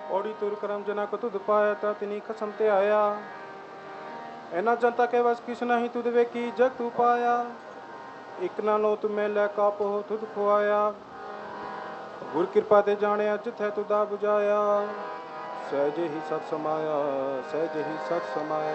ਔੜੀ ਤੁਰ ਕਰਮ ਜਨਾ ਕੋ ਤੁਧ ਪਾਇਆ ਤਾ ਤਿਨੀ ਖਸਮ ਤੇ ਆਇਆ। ਇਹਨਾਂ ਜਨਤਾ ਕੇ ਵਸ ਕਿਸ ਨਹੀਂ ਤੁਧ ਵੇਖੀ ਜਗ ਤੂ ਪਾਇਆ। ਇੱਕ ਨਾ ਲੋ ਤੁਮੇ ਲੈ ਕਾਪੋ ਤੁਧ ਖੁਆਇਆ। ਗੁਰ ਕਿਰਪਾ ਤੇ ਜਾਣਿਆ ਜਿੱਥੈ ਤੁਧਾ ਬੁਝਾਇਆ। ਸਹਿਜੇ ਹੀ ਸਤ ਸਮਾਇਆ, ਸਹਿਜੇ ਹੀ ਸਤ ਸਮਾਇਆ।